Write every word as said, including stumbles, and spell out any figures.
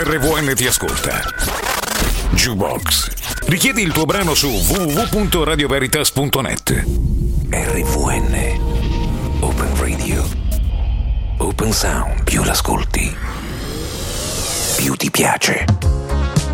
R V N ti ascolta. Jukebox. Richiedi il tuo brano su w w w punto radio veritas punto net. R V N. Open Radio. Open Sound. Più l'ascolti, più ti piace.